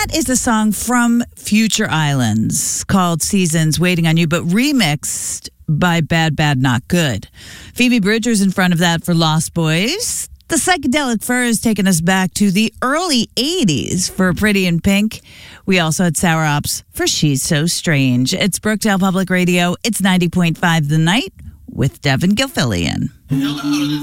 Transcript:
That is a song from Future Islands called Seasons Waiting on You, but remixed by Bad Bad Not Good. Phoebe Bridgers in front of that for Lost Boys. The Psychedelic Fur has taken us back to the early 80s for Pretty in Pink. We also had Sour Ops for She's So Strange. It's Brookdale Public Radio. It's 90.5 The Night with Devin Gilfillian.